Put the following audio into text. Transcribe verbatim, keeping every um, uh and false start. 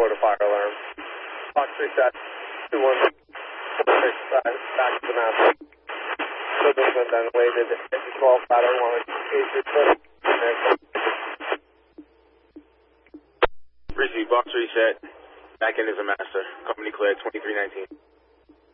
report a fire alarm. Box reset, two one six, back to the master. Building's been ventilated, engine twelve, battery one, eight report. Receive box reset, back end is a master. Company clear, twenty-three nineteen.